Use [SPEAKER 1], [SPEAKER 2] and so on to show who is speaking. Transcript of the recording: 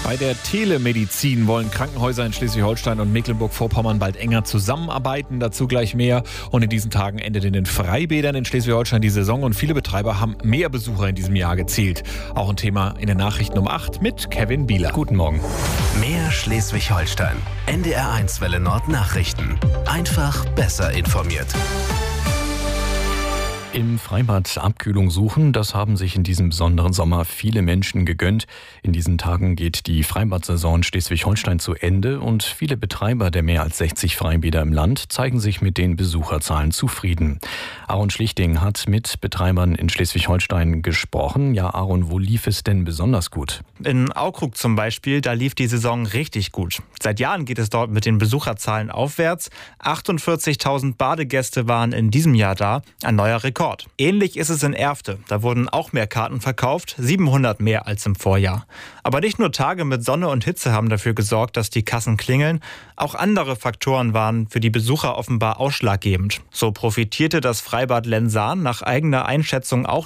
[SPEAKER 1] Bei der Telemedizin wollen Krankenhäuser in Schleswig-Holstein und Mecklenburg-Vorpommern bald enger zusammenarbeiten. Dazu gleich mehr. Und in diesen Tagen endet in den Freibädern in Schleswig-Holstein die Saison und viele Betreiber haben mehr Besucher in diesem Jahr gezielt. Auch ein Thema in den Nachrichten um 8 mit Kevin Bieler.
[SPEAKER 2] Guten Morgen.
[SPEAKER 3] Mehr Schleswig-Holstein. NDR1 Welle Nord Nachrichten. Einfach besser informiert.
[SPEAKER 2] Im Freibad Abkühlung suchen, das haben sich in diesem besonderen Sommer viele Menschen gegönnt. In diesen Tagen geht die Freibad-Saison Schleswig-Holstein zu Ende und viele Betreiber der mehr als 60 Freibäder im Land zeigen sich mit den Besucherzahlen zufrieden. Aaron Schlichting hat mit Betreibern in Schleswig-Holstein gesprochen. Ja, Aaron, wo lief es denn besonders gut?
[SPEAKER 4] In Aukrug zum Beispiel, da lief die Saison richtig gut. Seit Jahren geht es dort mit den Besucherzahlen aufwärts. 48.000 Badegäste waren in diesem Jahr da, ein neuer Rekord. Ähnlich ist es in Erfte. Da wurden auch mehr Karten verkauft, 700 mehr als im Vorjahr. Aber nicht nur Tage mit Sonne und Hitze haben dafür gesorgt, dass die Kassen klingeln. Auch andere Faktoren waren für die Besucher offenbar ausschlaggebend. So profitierte das Freibad Lensahn nach eigener Einschätzung auch